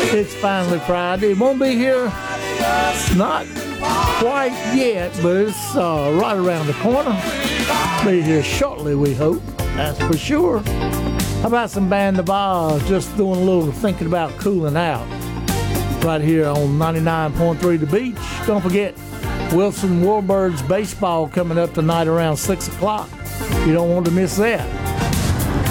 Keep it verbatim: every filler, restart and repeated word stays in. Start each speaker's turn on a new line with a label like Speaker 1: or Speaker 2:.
Speaker 1: It's finally Friday. It won't be here, not quite yet, but it's uh, right around the corner. Be here shortly, we hope. That's for sure. How about some Band of Oz? Just doing a little thinking about cooling out. Right here on ninety-nine point three The Beach. Don't forget, Wilson Warburg's baseball coming up tonight around six o'clock. You don't want to miss that.